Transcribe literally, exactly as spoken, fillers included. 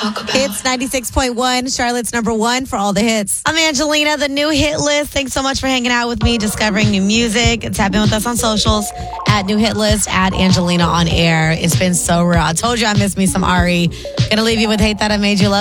talk about. It's ninety-six point one, Charlotte's number one for all the hits. I'm Angelina, the new hit list. Thanks so much for hanging out with me, discovering new music. Tap in with us on socials at New Hit List, at Angelina on air. It's been so real. I told you I miss me some Ari. Gonna leave you with Hate That I Made You Love